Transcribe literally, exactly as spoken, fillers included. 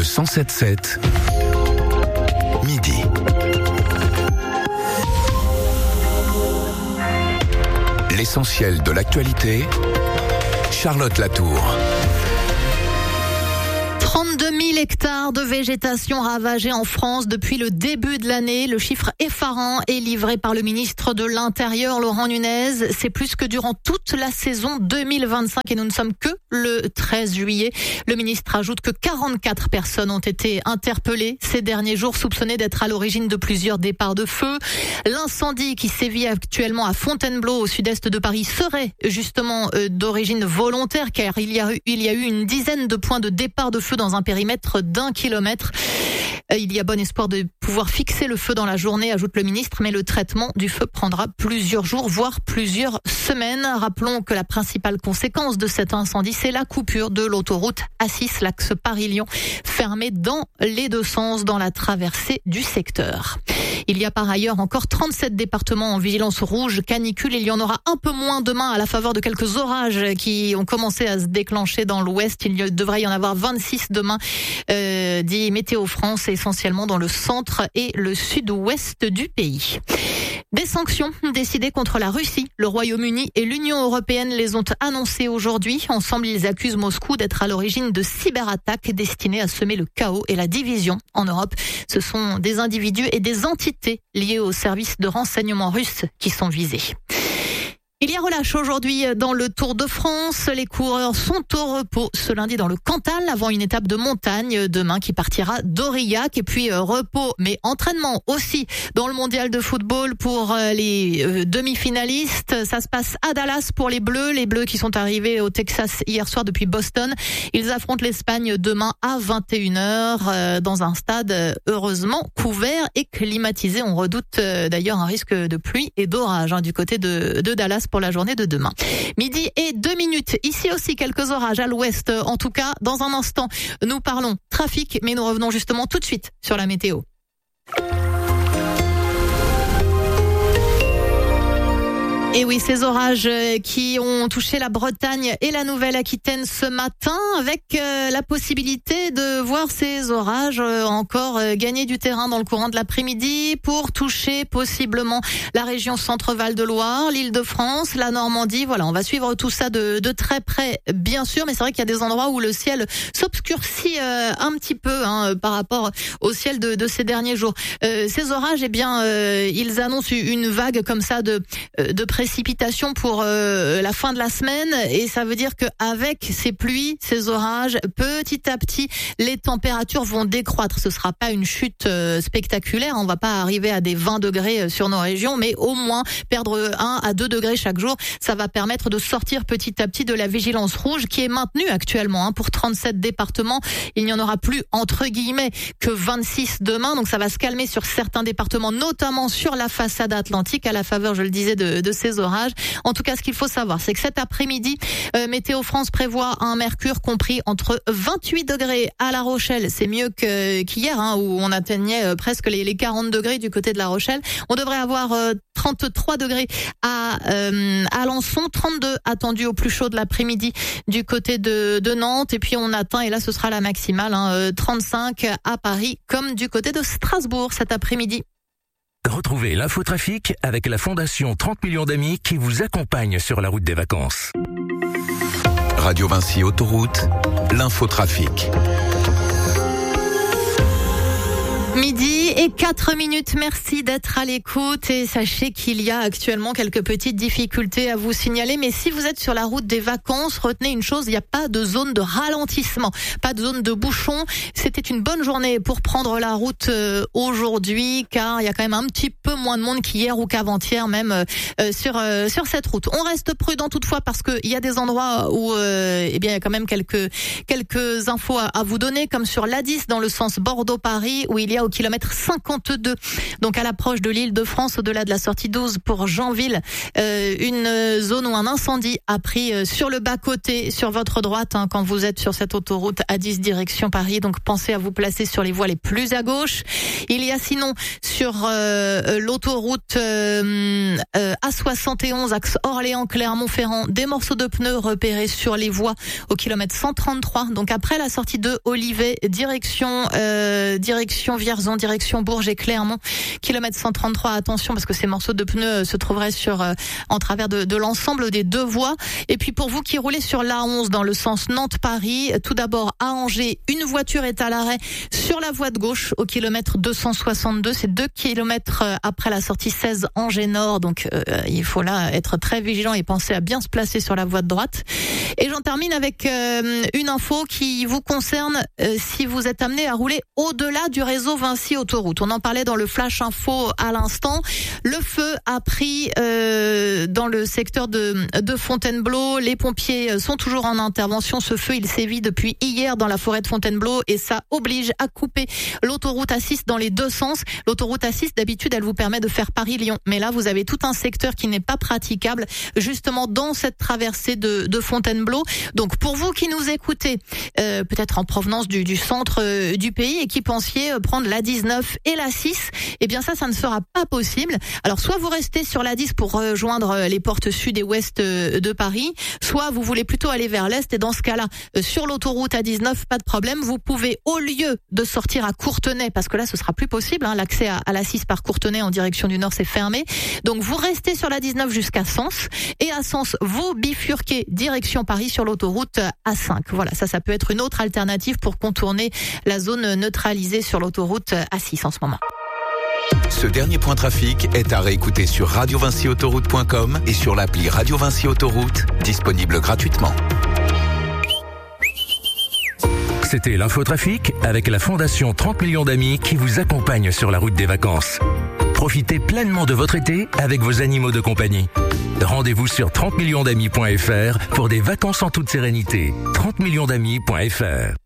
cent sept sept, midi. L'essentiel de l'actualité, Charlotte Latour. trente-deux mille hectares de végétation ravagés en France depuis le début de l'année. Le chiffre effarant est livré par le ministre de l'Intérieur, Laurent Nunez. C'est plus que durant toute la saison deux mille vingt-cinq et nous ne sommes que le treize juillet. Le ministre ajoute que quarante-quatre personnes ont été interpellées ces derniers jours, soupçonnées d'être à l'origine de plusieurs départs de feu. L'incendie qui sévit actuellement à Fontainebleau, au sud-est de Paris, serait justement d'origine volontaire, car il y a eu, il y a eu une dizaine de points de départ de feu dans un périmètre d'un kilomètre. Il y a bon espoir de pouvoir fixer le feu dans la journée, ajoute le ministre, mais le traitement du feu prendra plusieurs jours, voire plusieurs semaines. Rappelons que la principale conséquence de cet incendie, c'est la coupure de l'autoroute A six, l'axe Paris-Lyon, fermée dans les deux sens dans la traversée du secteur. Il y a par ailleurs encore trente-sept départements en vigilance rouge canicule. Il y en aura un peu moins demain à la faveur de quelques orages qui ont commencé à se déclencher dans l'ouest. Il devrait y en avoir vingt-six demain, euh, dit Météo France, essentiellement dans le centre et le sud-ouest du pays. Des sanctions décidées contre la Russie, le Royaume-Uni et l'Union européenne les ont annoncées aujourd'hui. Ensemble, ils accusent Moscou d'être à l'origine de cyberattaques destinées à semer le chaos et la division en Europe. Ce sont des individus et des entités liées aux services de renseignement russes qui sont visés. Il y a relâche aujourd'hui dans le Tour de France. Les coureurs sont au repos ce lundi dans le Cantal avant une étape de montagne demain qui partira d'Aurillac. Et puis repos, mais entraînement aussi dans le mondial de football pour les demi-finalistes. Ça se passe à Dallas pour les Bleus. Les Bleus qui sont arrivés au Texas hier soir depuis Boston. Ils affrontent l'Espagne demain à vingt et une heures dans un stade heureusement couvert et climatisé. On redoute d'ailleurs un risque de pluie et d'orage hein, du côté de, de Dallas pour la journée de demain. Midi et deux minutes. Ici aussi quelques orages à l'ouest. En tout cas, dans un instant, nous parlons trafic, mais nous revenons justement tout de suite sur la météo. Et oui, ces orages qui ont touché la Bretagne et la Nouvelle-Aquitaine ce matin, avec la possibilité de voir ces orages encore gagner du terrain dans le courant de l'après-midi pour toucher possiblement la région Centre-Val de Loire, l'Île-de-France, la Normandie. Voilà, on va suivre tout ça de, de très près, bien sûr, mais c'est vrai qu'il y a des endroits où le ciel s'obscurcit euh, un petit peu hein, par rapport au ciel de, de ces derniers jours. Euh, ces orages, eh bien, euh, ils annoncent une vague comme ça de, de précipitations pour euh, la fin de la semaine et ça veut dire qu'avec ces pluies, ces orages, petit à petit, les températures vont décroître. Ce sera pas une chute euh, spectaculaire, on va pas arriver à des vingt degrés sur nos régions, mais au moins perdre un à deux degrés chaque jour. Ça va permettre de sortir petit à petit de la vigilance rouge qui est maintenue actuellement hein, pour trente-sept départements. Il n'y en aura plus entre guillemets que vingt-six demain, donc ça va se calmer sur certains départements, notamment sur la façade atlantique à la faveur, je le disais, de, de ces orages. En tout cas, ce qu'il faut savoir, c'est que cet après-midi, euh, Météo France prévoit un mercure compris entre vingt-huit degrés à La Rochelle. C'est mieux que qu'hier, hein, où on atteignait euh, presque les, les quarante degrés du côté de La Rochelle. On devrait avoir euh, trente-trois degrés à euh, Alençon, trente-deux attendus au plus chaud de l'après-midi du côté de, de Nantes. Et puis on atteint, et là ce sera la maximale, hein, euh, trente-cinq à Paris, comme du côté de Strasbourg cet après-midi. Retrouvez l'infotrafic avec la Fondation trente millions d'amis qui vous accompagne sur la route des vacances. Radio Vinci Autoroute, l'infotrafic. Midi et quatre minutes, merci d'être à l'écoute et sachez qu'il y a actuellement quelques petites difficultés à vous signaler, mais si vous êtes sur la route des vacances, retenez une chose, il n'y a pas de zone de ralentissement, pas de zone de bouchon. C'était une bonne journée pour prendre la route euh, aujourd'hui, car il y a quand même un petit peu moins de monde qu'hier ou qu'avant-hier même euh, sur euh, sur cette route. On reste prudent toutefois parce que il y a des endroits où euh, eh bien il y a quand même quelques quelques infos à, à vous donner, comme sur l'A dix dans le sens Bordeaux-Paris, où il y a au kilomètre cinquante-deux. Donc à l'approche de l'Île-de-France, au-delà de la sortie douze pour Janville, euh, une zone où un incendie a pris sur le bas-côté, sur votre droite, hein, quand vous êtes sur cette autoroute A dix direction Paris. Donc pensez à vous placer sur les voies les plus à gauche. Il y a sinon sur euh, l'autoroute euh, euh, A soixante et onze, axe Orléans-Clermont-Ferrand, des morceaux de pneus repérés sur les voies au kilomètre cent trente-trois. Donc après la sortie de Olivet, direction euh, direction Vierzon, direction Bourges et Clermont, kilomètre cent trente-trois. Attention parce que ces morceaux de pneus se trouveraient sur euh, en travers de, de l'ensemble des deux voies. Et puis pour vous qui roulez sur l'A onze dans le sens Nantes-Paris, tout d'abord à Angers, une voiture est à l'arrêt sur la voie de gauche au kilomètre deux cent soixante-deux. C'est deux kilomètres après la sortie seize Angers Nord. Donc euh, il faut là être très vigilant et penser à bien se placer sur la voie de droite. Et j'en termine avec euh, une info qui vous concerne euh, si vous êtes amené à rouler au-delà du réseau Vinci Autoroute. On en parlait dans le Flash Info à l'instant. Le feu a pris euh, dans le secteur de, de Fontainebleau. Les pompiers sont toujours en intervention. Ce feu, il sévit depuis hier dans la forêt de Fontainebleau et ça oblige à couper l'autoroute A six dans les deux sens. L'autoroute A six, d'habitude, elle vous permet de faire Paris-Lyon. Mais là, vous avez tout un secteur qui n'est pas praticable justement dans cette traversée de, de Fontainebleau. Donc pour vous qui nous écoutez, euh, peut-être en provenance du, du centre euh, du pays et qui pensiez euh, prendre l'A dix-neuf et l'A six, eh bien ça, ça ne sera pas possible. Alors soit vous restez sur l'A dix pour rejoindre les portes sud et ouest euh, de Paris, soit vous voulez plutôt aller vers l'est et dans ce cas-là, euh, sur l'autoroute A dix-neuf, pas de problème, vous pouvez au lieu de sortir à Courtenay, parce que là ce sera plus possible, hein, l'accès à, à l'A six par Courtenay en direction du nord c'est fermé, donc vous restez sur l'A dix-neuf jusqu'à Sens et à Sens vous bifurquez direction Paris sur l'autoroute A cinq. Voilà, ça ça peut être une autre alternative pour contourner la zone neutralisée sur l'autoroute A six en ce moment. Ce dernier point trafic est à réécouter sur radio vinci autoroute point com et sur l'appli Radio Vinci Autoroute, disponible gratuitement. C'était l'infotrafic avec la Fondation trente millions d'amis qui vous accompagne sur la route des vacances. Profitez pleinement de votre été avec vos animaux de compagnie. Rendez-vous sur trente millions d'amis point f r pour des vacances en toute sérénité. trente millions d'amis point f r